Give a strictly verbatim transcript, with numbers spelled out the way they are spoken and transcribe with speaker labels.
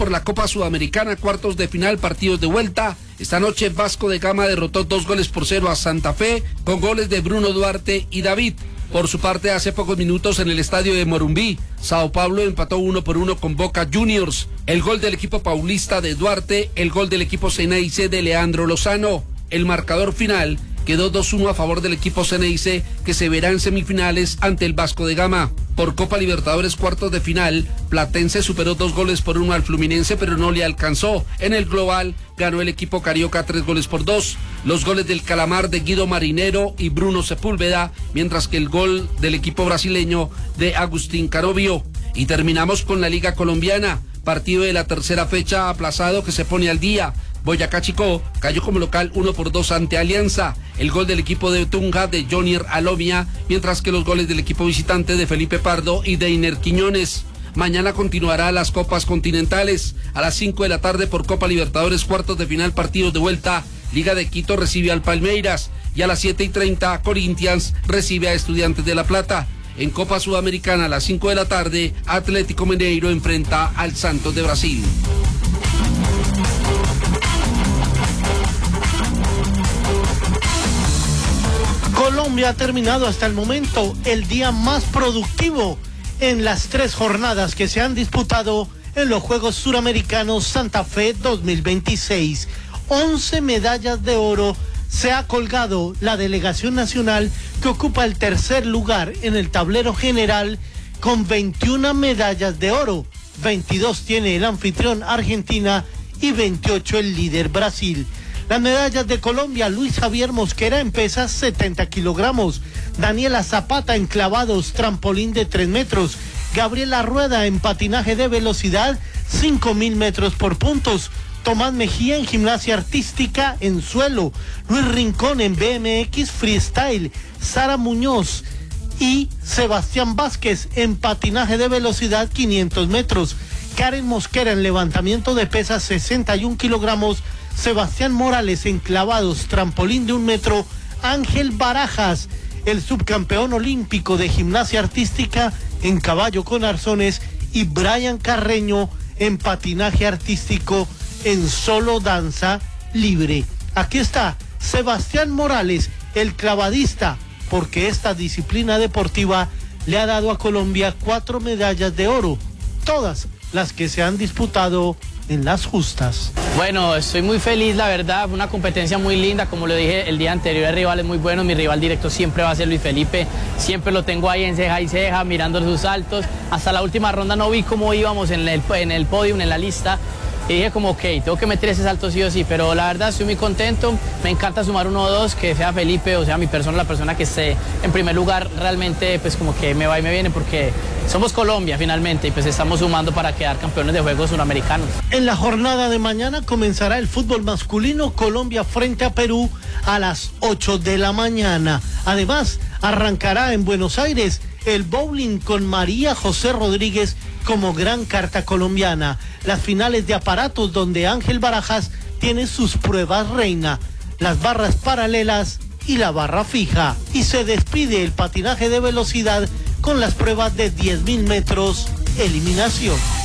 Speaker 1: por la Copa Sudamericana, cuartos de final, partidos de vuelta. Esta noche Vasco de Gama derrotó dos goles por cero a Santa Fe, con goles de Bruno Duarte y David. Por su parte, hace pocos minutos en el estadio de Morumbí, Sao Paulo empató uno por uno con Boca Juniors. El gol del equipo paulista de Duarte, el gol del equipo Ceneice de Leandro Lozano. El marcador final quedó dos uno a favor del equipo Ceneice, que se verá en semifinales ante el Vasco de Gama. Por Copa Libertadores cuartos de final, Platense superó dos goles por uno al Fluminense, pero no le alcanzó. En el global, ganó el equipo carioca tres goles por dos. Los goles del Calamar de Guido Marinero y Bruno Sepúlveda, mientras que el gol del equipo brasileño de Agustín Canovio. Y terminamos con la Liga Colombiana, partido de la tercera fecha aplazado que se pone al día. Boyacá Chicó cayó como local uno por dos ante Alianza. El gol del equipo de Tunja de Jonier Alomia, mientras que los goles del equipo visitante de Felipe Pardo y de Iner Quiñones. Mañana continuará las Copas Continentales. A las cinco de la tarde por Copa Libertadores, cuartos de final, partidos de vuelta. Liga de Quito recibe al Palmeiras. Y a las siete y treinta, Corinthians recibe a Estudiantes de La Plata. En Copa Sudamericana a las cinco de la tarde, Atlético Mineiro enfrenta al Santos de Brasil.
Speaker 2: Colombia ha terminado hasta el momento el día más productivo en las tres jornadas que se han disputado en los Juegos Suramericanos Santa Fe dos mil veintiséis. once medallas de oro se ha colgado la delegación nacional, que ocupa el tercer lugar en el tablero general con veintiuna medallas de oro. veintidós tiene el anfitrión Argentina y veintiocho el líder Brasil. Las medallas de Colombia: Luis Javier Mosquera en pesas setenta kilogramos, Daniela Zapata en clavados, trampolín de tres metros, Gabriela Rueda en patinaje de velocidad, cinco mil metros por puntos, Tomás Mejía en gimnasia artística en suelo, Luis Rincón en B M X freestyle, Sara Muñoz y Sebastián Vázquez en patinaje de velocidad quinientos metros, Karen Mosquera en levantamiento de pesas sesenta y un kilogramos, Sebastián Morales en clavados, trampolín de un metro, Ángel Barajas, el subcampeón olímpico de gimnasia artística en caballo con arzones, y Brian Carreño en patinaje artístico en solo danza libre. Aquí está Sebastián Morales, el clavadista, porque esta disciplina deportiva le ha dado a Colombia cuatro medallas de oro, todas las que se han disputado en las justas.
Speaker 3: Bueno, estoy muy feliz, la verdad, fue una competencia muy linda, como lo dije el día anterior, el rival es muy bueno, mi rival directo siempre va a ser Luis Felipe, siempre lo tengo ahí en ceja y ceja, mirando sus saltos, hasta la última ronda no vi cómo íbamos en el, en el podium, en la lista, y dije como, ok, tengo que meter ese salto sí o sí, pero la verdad estoy muy contento, me encanta sumar uno o dos, que sea Felipe, o sea mi persona, la persona que esté en primer lugar, realmente pues como que me va y me viene, porque somos Colombia finalmente, y pues estamos sumando para quedar campeones de Juegos Suramericanos.
Speaker 2: En la jornada de mañana comenzará el fútbol masculino, Colombia frente a Perú a las ocho de la mañana. Además, arrancará en Buenos Aires el bowling con María José Rodríguez como gran carta colombiana. Las finales de aparatos, donde Ángel Barajas tiene sus pruebas reina, las barras paralelas y la barra fija. Y se despide el patinaje de velocidad con las pruebas de diez mil metros eliminación.